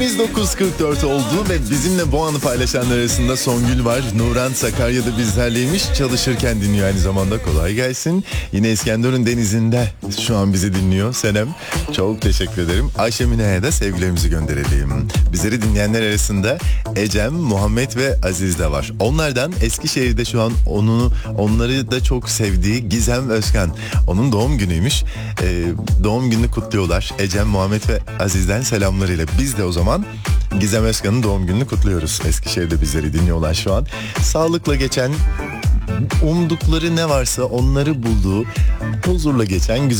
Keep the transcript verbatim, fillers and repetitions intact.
dokuz kırk dört oldu ve bizimle bu anı paylaşanlar arasında Songül var. Nuran Sakarya'da bizlerleymiş. Çalışırken dinliyor aynı zamanda. Kolay gelsin. Yine İskenderun denizinde şu an bizi dinliyor. Senem. Çok teşekkür ederim. Ayşe Mine'ye de sevgilerimizi gönderelim. Bizleri dinleyenler arasında Ecem, Muhammed ve Aziz de var. Onlardan Eskişehir'de şu an onu onları da çok sevdiği Gizem Özkan. Onun doğum günüymüş. Ee, doğum gününü kutluyorlar. Ecem, Muhammed ve Aziz'den selamlarıyla. Biz de o zaman Gizem Özkan'ın doğum gününü kutluyoruz. Eskişehir'de bizleri dinliyorlar şu an. Sağlıkla geçen, umdukları ne varsa onları bulduğu, huzurla geçen güzel